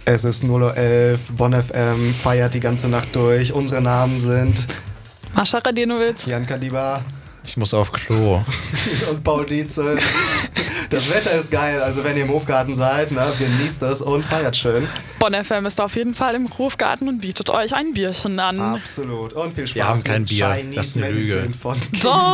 Es ist 0:11 Uhr, Bonn FM feiert die ganze Nacht durch. Unsere Namen sind Mascha Radenovic, Jan Kadiba Ich muss auf Klo. und Paul Dietzel. Das Wetter ist geil, also wenn ihr im Hofgarten seid, ne, genießt es und feiert schön. Bonn FM ist auf jeden Fall im Hofgarten und bietet euch ein Bierchen an. Absolut. Und viel Spaß Wir haben kein mit Bier. Chinese Das ist eine Lüge. Medicine von King Doch.